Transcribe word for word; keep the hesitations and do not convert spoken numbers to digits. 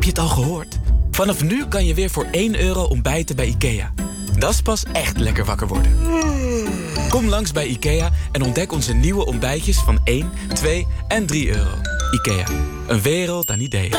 Heb je het al gehoord? Vanaf nu kan je weer voor één euro ontbijten bij IKEA. Dat is pas echt lekker wakker worden. Kom langs bij IKEA en ontdek onze nieuwe ontbijtjes van één, twee en drie euro. IKEA, een wereld aan ideeën.